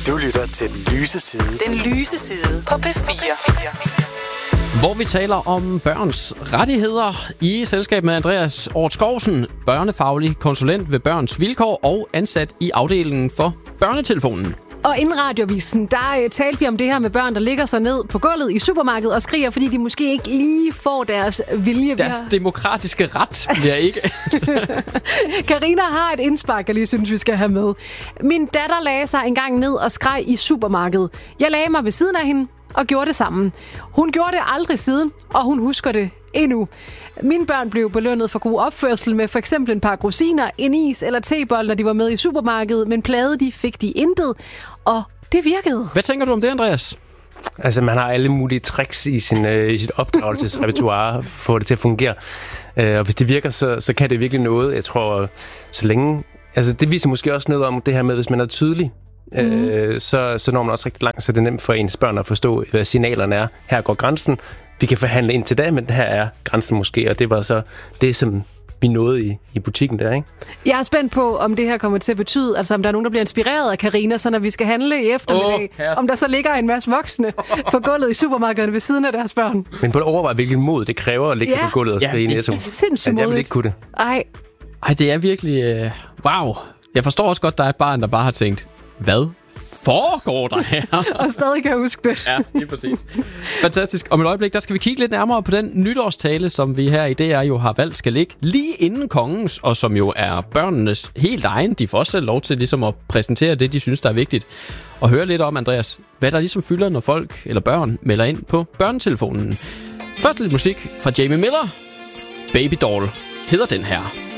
Du lytter til Den Lyse Side. Den Lyse Side på P4. Hvor vi taler om børns rettigheder i selskab med Andreas Ortskovsen, børnefaglig konsulent ved Børns Vilkår og ansat i afdelingen for Børnetelefonen. Og inden Radiovisen, der talte vi om det her med børn, der ligger sig ned på gulvet i supermarkedet og skriger, fordi de måske ikke lige får deres vilje. Deres demokratiske ret bliver ikke. Karina har et indspark, jeg lige synes, vi skal have med. Min datter lagde sig engang ned og skreg i supermarkedet. Jeg lagde mig ved siden af hende og gjorde det sammen. Hun gjorde det aldrig siden, og hun husker det endnu. Mine børn blev belønnet for god opførsel med for eksempel en par rosiner, en is eller tebold, når de var med i supermarkedet, men plade fik de intet, og det virkede. Hvad tænker du om det, Andreas? Altså, man har alle mulige tricks i sit opdragelsesrepertoire for at få det til at fungere. Og hvis det virker, så kan det virkelig noget. Jeg tror, så længe... Altså, det viser måske også noget om det her med, hvis man er tydelig, så når man også rigtig langt, så det er nemt for ens børn at forstå, hvad signalerne er. Her går grænsen. Vi kan forhandle ind til dag, men her er grænsen måske, og det var så det, som vi nåede i butikken der, ikke? Jeg er spændt på, om det her kommer til at betyde, altså om der er nogen, der bliver inspireret af Karina, så når vi skal handle i eftermiddag, om der så ligger en masse voksne på gulvet i supermarkedet ved siden af deres børn. Men på at overveje, hvilken mod det kræver at ligge på gulvet og skrige Netto. Det er sindssygt modigt. Jeg vil ikke kunne det. Ej, det er virkelig... Wow. Jeg forstår også godt, der er et barn, der bare har tænkt, hvad foregår der her? Og stadig kan huske det. Ja, lige præcis. Fantastisk. Om et øjeblik, der skal vi kigge lidt nærmere på den nytårstale, som vi her i DR jo har valgt skal ligge lige inden kongens, og som jo er børnenes helt egen. De får også selv lov til ligesom at præsentere det, de synes, der er vigtigt. Og høre lidt om, Andreas, hvad der ligesom fylder, når folk eller børn melder ind på børnetelefonen. Først lidt musik fra Jamie Miller. Baby Doll hedder den her.